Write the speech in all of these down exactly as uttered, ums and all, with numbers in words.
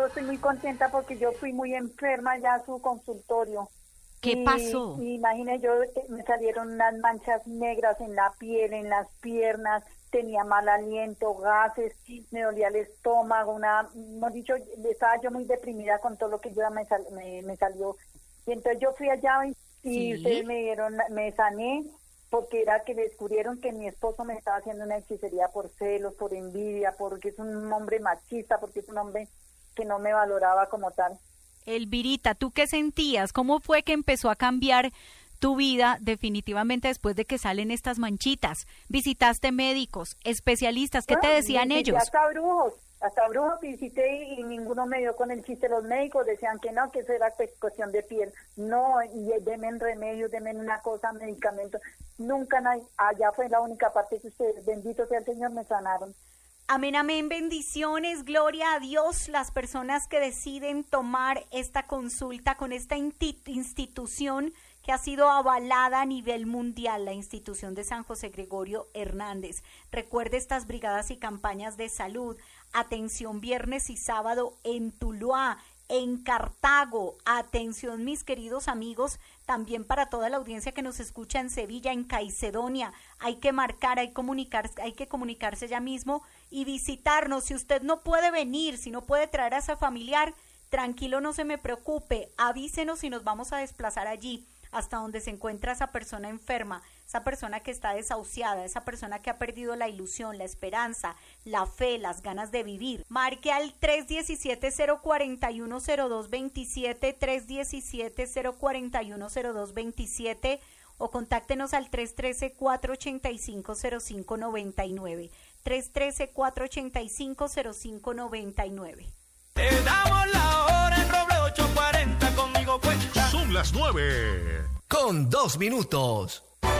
yo estoy muy contenta porque yo fui muy enferma ya a su consultorio. ¿Qué y, pasó? Y imagine, yo me salieron unas manchas negras en la piel, en las piernas, tenía mal aliento, gases, me dolía el estómago, una, hemos dicho, estaba yo muy deprimida con todo lo que yo me, sal, me, me salió. Y entonces yo fui allá y, y ¿Sí? ustedes me dieron, me sané, porque era que descubrieron que mi esposo me estaba haciendo una hechicería por celos, por envidia, porque es un hombre machista, porque es un hombre que no me valoraba como tal. Elvirita, ¿tú qué sentías? ¿Cómo fue que empezó a cambiar tu vida definitivamente después de que salen estas manchitas? ¿Visitaste médicos, especialistas? ¿Qué No, te decían visité ellos? hasta brujos, hasta brujos visité y, y ninguno me dio con el chiste. Los médicos decían que no, que eso era cuestión de piel. No, y denme remedios, denme una cosa, medicamentos. Nunca nadie, allá fue la única parte que ustedes, bendito sea el Señor, me sanaron. Amén, amén, bendiciones, gloria a Dios, las personas que deciden tomar esta consulta con esta institución que ha sido avalada a nivel mundial, la institución de San José Gregorio Hernández. Recuerde estas brigadas y campañas de salud, atención viernes y sábado en Tuluá, en Cartago, atención mis queridos amigos, también para toda la audiencia que nos escucha en Sevilla, en Caicedonia, hay que marcar, hay, comunicar, hay que comunicarse ya mismo y visitarnos. Si usted no puede venir, si no puede traer a ese familiar, tranquilo, no se me preocupe, avísenos y nos vamos a desplazar allí, hasta donde se encuentra esa persona enferma, esa persona que está desahuciada, esa persona que ha perdido la ilusión, la esperanza, la fe, las ganas de vivir. Marque al tres uno siete, cero cuatro uno, cero dos dos siete, tres uno siete, cero cuatro uno, cero dos dos siete o contáctenos al tres uno tres, cuatro ocho cinco, cero cinco nueve nueve, tres uno tres, cuatro ocho cinco, cero cinco nueve nueve. Te damos la hora en Roble ocho cuarenta, conmigo cuenta. Son las nueve. Con dos minutos.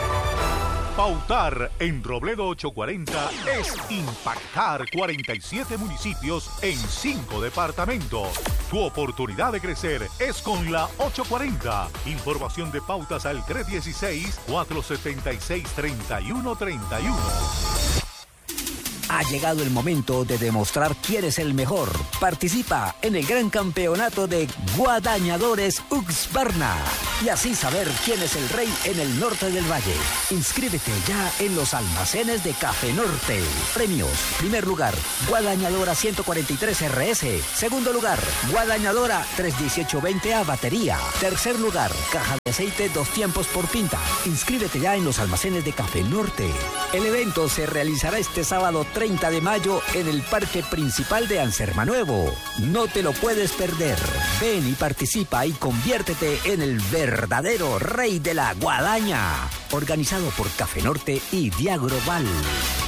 Pautar en Robledo ochocientos cuarenta es impactar cuarenta y siete municipios en cinco departamentos. Tu oportunidad de crecer es con la ochocientos cuarenta. Información de pautas al tres uno seis, cuatro siete seis, tres uno tres uno. Ha llegado el momento de demostrar quién es el mejor. Participa en el gran campeonato de Guadañadores Uxbarna y así saber quién es el rey en el norte del valle. Inscríbete ya en los almacenes de Café Norte. Premios: primer lugar, Guadañadora ciento cuarenta y tres R S. Segundo lugar, Guadañadora trescientos dieciocho veinte A batería. Tercer lugar, caja de aceite dos tiempos por pinta. Inscríbete ya en los almacenes de Café Norte. El evento se realizará este sábado treinta de mayo en el Parque Principal de Anserma Nuevo. No te lo puedes perder. Ven y participa y conviértete en el verdadero rey de la guadaña. Organizado por Café Norte y Diagroval.